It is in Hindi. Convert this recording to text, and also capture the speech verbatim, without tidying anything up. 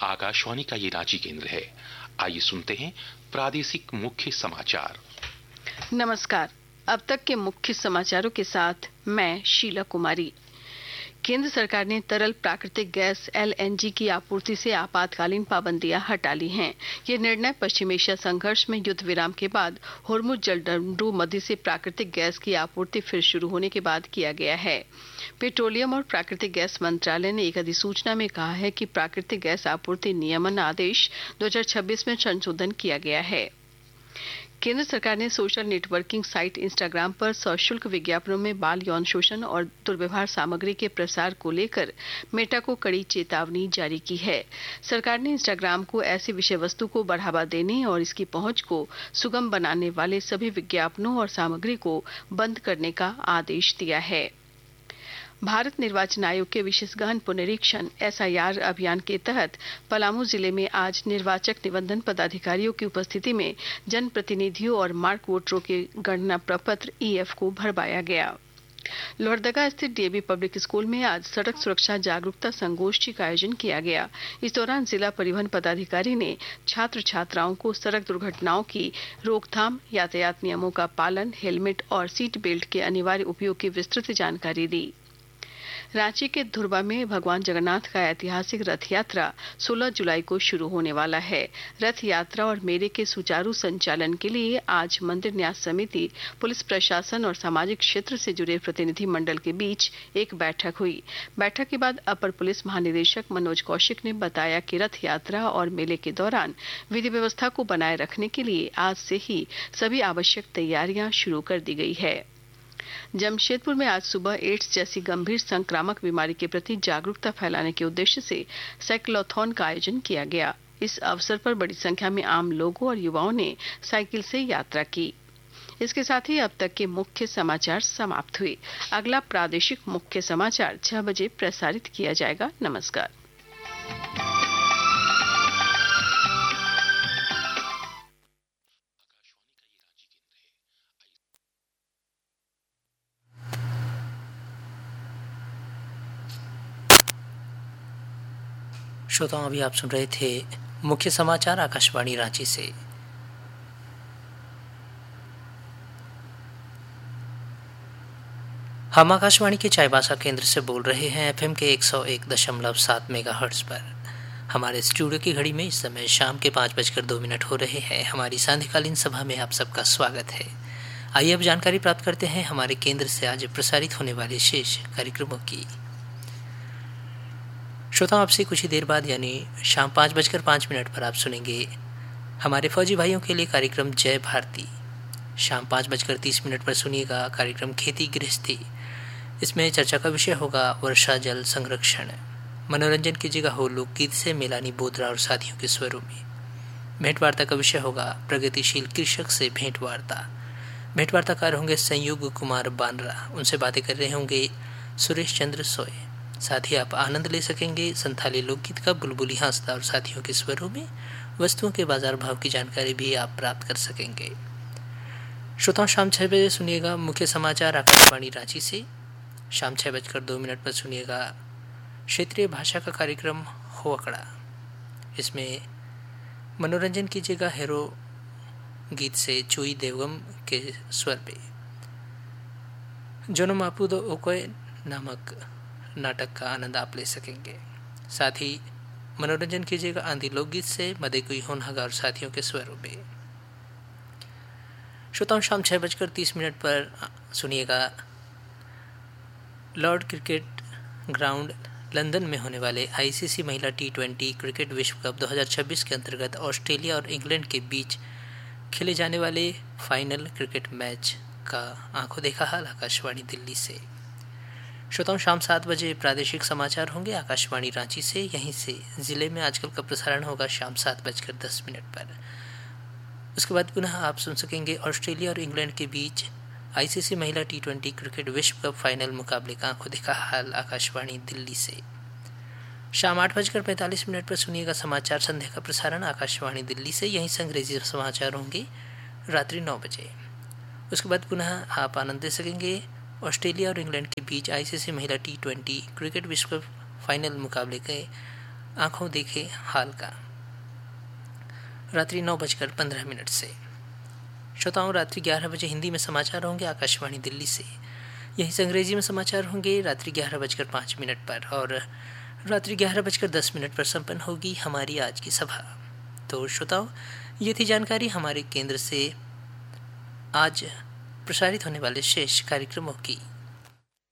आकाशवाणी का ये रांची केंद्र है। आइए सुनते हैं प्रादेशिक मुख्य समाचार। नमस्कार। अब तक के मुख्य समाचारों के साथ मैं शीला कुमारी। केंद्र सरकार ने तरल प्राकृतिक गैस एल एन जी की आपूर्ति से आपातकालीन पाबंदियां हटा ली हैं। ये निर्णय पश्चिम एशिया संघर्ष में युद्ध विराम के बाद होर्मुज जलदस्यु मध्य से प्राकृतिक गैस की आपूर्ति फिर शुरू होने के बाद किया गया है। पेट्रोलियम और प्राकृतिक गैस मंत्रालय ने एक अधिसूचना में कहा है कि प्राकृतिक गैस आपूर्ति नियमन आदेश दो हज़ार छब्बीस में संशोधन किया गया है। केंद्र सरकार ने सोशल नेटवर्किंग साइट इंस्टाग्राम पर सशुल्क विज्ञापनों में बाल यौन शोषण और दुर्व्यवहार सामग्री के प्रसार को लेकर मेटा को कड़ी चेतावनी जारी की है। सरकार ने इंस्टाग्राम को ऐसी विषय वस्तु को बढ़ावा देने और इसकी पहुंच को सुगम बनाने वाले सभी विज्ञापनों और सामग्री को बंद करने का आदेश दिया है। भारत निर्वाचन आयोग के विशेष गहन पुनरीक्षण एस आई आर अभियान के तहत पलामू जिले में आज निर्वाचक निबंधन पदाधिकारियों की उपस्थिति में जनप्रतिनिधियों और मार्क वोटरों के गणना प्रपत्र ई एफ को भरवाया गया। लोहरदगा स्थित D A V public school में आज सड़क सुरक्षा जागरूकता संगोष्ठी का आयोजन किया गया। इस दौरान जिला परिवहन पदाधिकारी ने छात्र छात्राओं को सड़क दुर्घटनाओं की रोकथाम, यातायात नियमों का पालन, हेलमेट और सीट बेल्ट के अनिवार्य उपयोग की विस्तृत जानकारी दी। रांची के धुर्वा में भगवान जगन्नाथ का ऐतिहासिक रथ यात्रा सोलह जुलाई को शुरू होने वाला है। रथ यात्रा और मेले के सुचारू संचालन के लिए आज मंदिर न्यास समिति, पुलिस प्रशासन और सामाजिक क्षेत्र से जुड़े प्रतिनिधि मंडल के बीच एक बैठक हुई। बैठक के बाद अपर पुलिस महानिदेशक मनोज कौशिक ने बताया कि रथ यात्रा और मेले के दौरान विधि व्यवस्था को बनाए रखने के लिए आज से ही सभी आवश्यक तैयारियां शुरू कर दी गई है। जमशेदपुर में आज सुबह एड्स जैसी गंभीर संक्रामक बीमारी के प्रति जागरूकता फैलाने के उद्देश्य से साइक्लोथॉन का आयोजन किया गया। इस अवसर पर बड़ी संख्या में आम लोगों और युवाओं ने साइकिल से यात्रा की। इसके साथ ही अब तक के मुख्य समाचार समाप्त हुए। अगला प्रादेशिक मुख्य समाचार छह बजे प्रसारित किया जाएगा। नमस्कार। श्रोताओं, अभी आप सुन रहे थे मुख्य समाचार आकाशवाणी रांची से। हम आकाशवाणी के चाईबासा केंद्र से बोल रहे हैं एफ एम के एक सौ एक दशमलव सात मेगाहर्ट्ज पर। हमारे स्टूडियो की घड़ी में इस समय शाम के पाँच बजकर दो मिनट हो रहे हैं। हमारी सांध्यकालीन सभा में आप सबका स्वागत है। आइए अब जानकारी प्राप्त करते हैं हमारे केंद्र से आज प्रसारित होने वाले शेष कार्यक्रमों की। श्रोताओं, आपसे कुछ ही देर बाद यानी शाम पाँच बजकर पाँच मिनट पर आप सुनेंगे हमारे फौजी भाइयों के लिए कार्यक्रम जय भारती। शाम पाँच बजकर तीस मिनट पर सुनिएगा कार्यक्रम खेती गृहस्थी। इसमें चर्चा का विषय होगा वर्षा जल संरक्षण। मनोरंजन कीजिएगा हो लोकगीत से मेलानी बोधरा और साथियों के स्वरों में। भेंट वार्ता का विषय होगा प्रगतिशील कृषक से भेंट वार्ता। भेंट वार्ताकार होंगे संयुग कुमार बानरा। उनसे बातें कर रहे होंगे सुरेश चंद्र सोए। साथ ही आप आनंद ले सकेंगे संथाली लोकगीत का बुलबुली हांसदा और साथियों के स्वरों में। वस्तुओं के बाजार भाव की जानकारी भी आप प्राप्त कर सकेंगे। श्रोताओं, शाम छः बजे सुनिएगा मुख्य समाचार आकाशवाणी रांची से। शाम छः बजकर दो मिनट पर सुनिएगा क्षेत्रीय भाषा का कार्यक्रम हो अकड़ा। इसमें मनोरंजन कीजिएगा हेरो गीत से चुई देवगम के स्वर पे। जोनो मापुदो ओकोय नामक नाटक का आनंद आप ले सकेंगे। साथ ही मनोरंजन कीजिएगा आंधी लोकगीत से मदे कुई होनहगा और साथियों के स्वरों में। श्रोताओं, शाम छः बजकर तीस मिनट पर सुनिएगा लॉर्ड क्रिकेट ग्राउंड लंदन में होने वाले आई सी सी महिला टी ट्वेंटी क्रिकेट विश्व कप दो हज़ार छब्बीस के अंतर्गत ऑस्ट्रेलिया और इंग्लैंड के बीच खेले जाने वाले फाइनल क्रिकेट मैच का आंखों देखा हाल आकाशवाणी दिल्ली से। श्रोताओं, शाम सात बजे प्रादेशिक समाचार होंगे आकाशवाणी रांची से। यहीं से जिले में आजकल का प्रसारण होगा शाम सात बजकर दस मिनट पर। उसके बाद पुनः आप सुन सकेंगे ऑस्ट्रेलिया और इंग्लैंड के बीच आई सी सी महिला टी ट्वेंटी क्रिकेट विश्व कप फाइनल मुकाबले का आंखों देखा हाल आकाशवाणी दिल्ली से। शाम आठ बजकर पैंतालीस मिनट पर सुनिएगा समाचार संध्या का प्रसारण आकाशवाणी दिल्ली से। यहीं से अंग्रेजी समाचार होंगे रात्रि नौ बजे। उसके बाद पुनः आप आनंद ले सकेंगे ऑस्ट्रेलिया और इंग्लैंड के बीच आई सी सी महिला टी ट्वेंटी क्रिकेट विश्व कप फाइनल मुकाबले के आंखों देखे हाल का। रात्रि नौ बजकर पंद्रह मिनट से। श्रोताओं, रात्रि ग्यारह बजे हिंदी में समाचार होंगे आकाशवाणी दिल्ली से। यहीं से अंग्रेजी में समाचार होंगे रात्रि ग्यारह बजकर पाँच मिनट पर, और रात्रि ग्यारह बजकर दस मिनट पर संपन्न होगी हमारी आज की सभा। तो श्रोताओं, ये थी जानकारी हमारे केंद्र से आज प्रसारित होने वाले शेष कार्यक्रमों की।